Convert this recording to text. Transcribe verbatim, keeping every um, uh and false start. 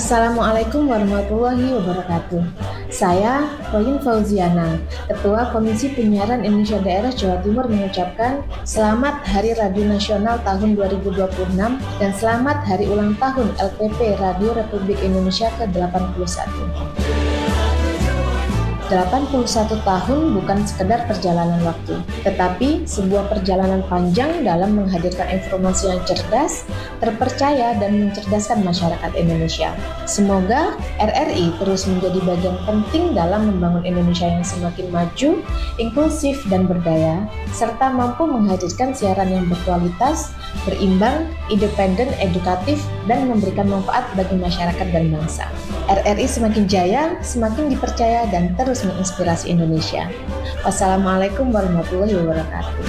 Assalamualaikum warahmatullahi wabarakatuh. Saya Royin Fauziana, Ketua Komisi Penyiaran Indonesia Daerah Jawa Timur mengucapkan Selamat Hari Radio Nasional tahun dua ribu dua puluh enam dan Selamat Hari Ulang Tahun L P P Radio Republik Indonesia ke delapan puluh satu. delapan puluh satu tahun bukan sekedar perjalanan waktu, tetapi sebuah perjalanan panjang dalam menghadirkan informasi yang cerdas, terpercaya, dan mencerdaskan masyarakat Indonesia. Semoga R R I terus menjadi bagian penting dalam membangun Indonesia yang semakin maju, inklusif, dan berdaya, serta mampu menghadirkan siaran yang berkualitas, berimbang, independen, edukatif, dan memberikan manfaat bagi masyarakat dan bangsa. R R I semakin jaya, semakin dipercaya, dan terus menginspirasi Indonesia. Wassalamualaikum warahmatullahi wabarakatuh.